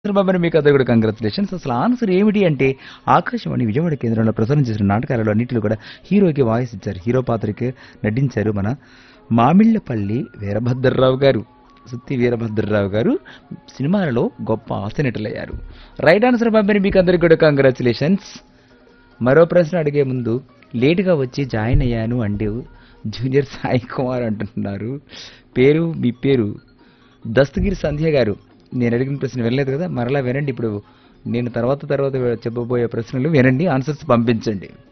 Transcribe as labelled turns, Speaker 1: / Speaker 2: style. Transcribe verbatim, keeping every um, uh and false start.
Speaker 1: బాబాని మీకు అందరూ కూడా కంగ్రాచులేషన్స్. అసలు ఆన్సర్ ఏమిటి అంటే ఆకాశవాణి విజయవాడ కేంద్రంలో ప్రసారం చేసిన నాటకాలలో అన్నింటిలో కూడా హీరోకి వాయిస్ ఇచ్చారు. హీరో పాత్రకి నటించారు మన మామిళ్లపల్లి వీరభద్రరావు గారు. సుత్తి వీరభద్రరావు గారు సినిమాలలో గొప్ప హాస్యనటులయ్యారు. రైట్ ఆన్సర్ బాబాని మీకు అందరికి కూడా కంగ్రాచులేషన్స్. మరో ప్రశ్న అడిగే ముందు లేటుగా వచ్చి జాయిన్ అయ్యాను అండి జూనియర్ సాయి కుమార్ అంటున్నారు. పేరు మీ పేరు దస్తగిరి సంధ్య గారు. నేను అడిగిన ప్రశ్న వినలేదు కదా, మరలా వినండి. ఇప్పుడు నేను తర్వాత తర్వాత చెప్పబోయే ప్రశ్నలు వినండి, ఆన్సర్స్ పంపించండి.